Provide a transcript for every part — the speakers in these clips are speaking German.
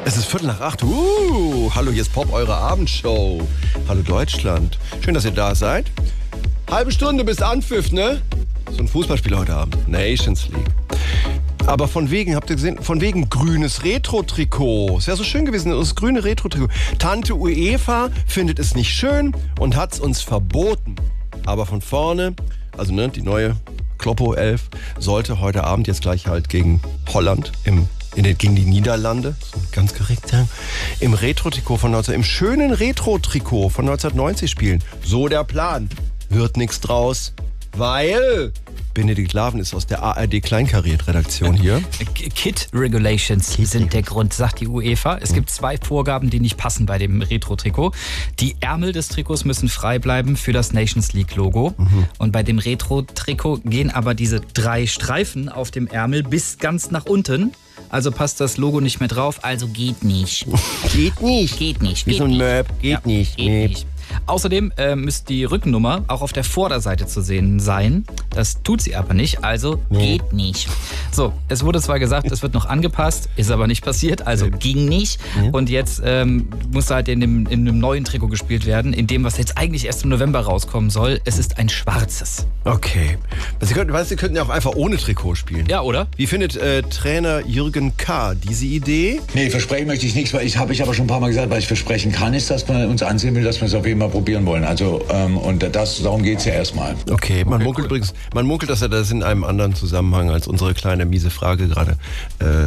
Es ist 7:45. Hallo, hier ist Pop, eure Abendshow. Hallo Deutschland. Schön, dass ihr da seid. Halbe Stunde bis Anpfiff, ne? So ein Fußballspiel heute Abend. Nations League. Aber von wegen, habt ihr gesehen, von wegen grünes Retro-Trikot. Es wäre so schön gewesen, das grüne Retro-Trikot. Tante UEFA findet es nicht schön und hat es uns verboten. Aber von vorne, also ne, die neue Kloppo 11 sollte heute Abend jetzt gleich halt gegen Holland gegen die Niederlande, so ganz korrekt sagen, im Retro-Trikot im schönen Retro-Trikot von 1990 spielen. So der Plan. Wird nichts draus, weil Benedikt Laven ist aus der ARD Kleinkariert-Redaktion hier. Kit Regulations sind der Grund, sagt die UEFA. Es gibt 2 Vorgaben, die nicht passen bei dem Retro-Trikot. Die Ärmel des Trikots müssen frei bleiben für das Nations League-Logo. Und bei dem Retro-Trikot gehen aber diese 3 Streifen auf dem Ärmel bis ganz nach unten. Also passt das Logo nicht mehr drauf, also geht nicht. Geht nicht. Geht nicht. Wie so ein Möb. Geht nicht. Geht nicht. Außerdem müsste die Rückennummer auch auf der Vorderseite zu sehen sein. Das tut sie aber nicht, also geht nicht. So, es wurde zwar gesagt, es wird noch angepasst, ist aber nicht passiert, also ging nicht. Und jetzt musste halt in einem neuen Trikot gespielt werden, in dem, was jetzt eigentlich erst im November rauskommen soll. Es ist ein schwarzes. Okay. Sie könnten ja auch einfach ohne Trikot spielen. Ja, oder? Wie findet Trainer Jürgen K. diese Idee? Nee, versprechen möchte ich nichts, weil ich aber schon ein paar Mal gesagt, was ich versprechen kann, ist, dass man uns ansehen will, dass wir es auf jeden Fall probieren wollen. Also, und darum geht es ja erstmal. Okay, man munkelt übrigens, dass er das in einem anderen Zusammenhang, als unsere kleine miese Frage gerade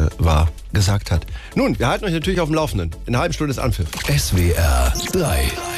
gesagt hat. Nun, wir halten euch natürlich auf dem Laufenden. In einer halben Stunde ist Anpfiff. SWR 3